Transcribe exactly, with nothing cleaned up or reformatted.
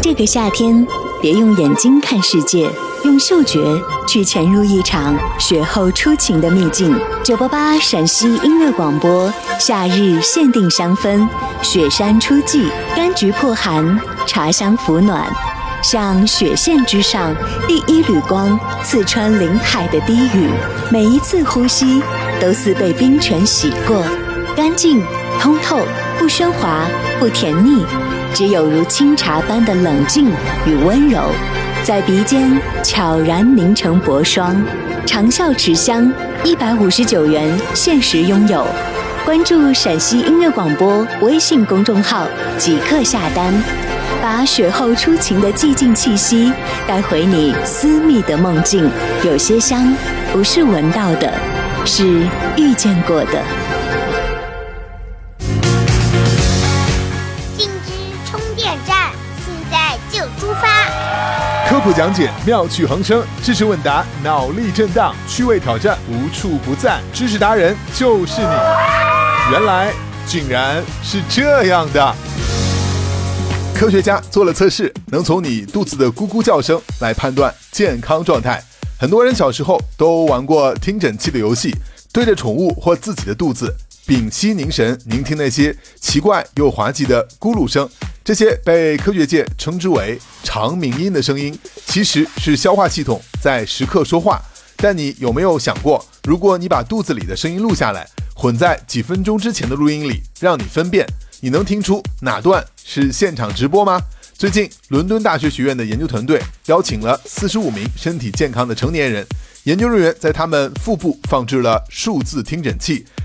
这个夏天，别用眼睛看世界，用嗅觉去潜入一场雪后初晴的秘境。九八八陕西音乐广播夏日限定香氛，雪山初霁，柑橘破寒，茶香抚暖，像雪线之上第一缕光，刺穿林海的低语。每一次呼吸都似被冰泉洗过，干净通透，不喧哗，不甜腻，只有如清茶般的冷静与温柔，在鼻尖悄然凝成薄霜。长效持香，一百五十九元限时拥有。关注陕西音乐广播微信公众号，即刻下单，把雪后初晴的寂静气息带回你私密的梦境。有些香不是闻到的，是遇见过的。 信之充电站，现在就出发。 科普讲解，妙趣横生；知识问答，脑力震荡；趣味挑战，无处不在。知识达人就是你。原来竟然是这样的。科学家做了测试，能从你肚子的咕咕叫声来判断健康状态。很多人小时候都玩过听诊器的游戏，对着宠物或自己的肚子屏息凝神，聆听那些奇怪又滑稽的咕噜声。这些被科学界称之为长鸣音的声音，其实是消化系统在时刻说话。但你有没有想过，如果你把肚子里的声音录下来，混在几分钟之前的录音里，让你分辨，你能听出哪段是现场直播吗？最近，伦敦大学学院的研究团队邀请了四十五名身体健康的成年人，研究人员在他们腹部放置了数字听诊器，